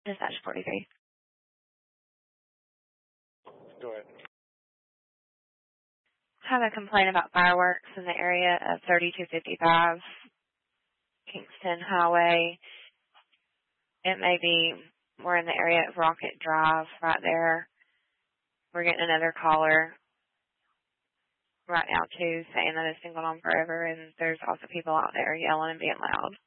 Dispatch 43. Go ahead. Have a complaint about fireworks in the area of 3255 Kingston Highway. It may be, we're in the area of Rocket Drive right there. We're getting another caller right now too saying that it's been going on forever, and there's also people out there yelling and being loud.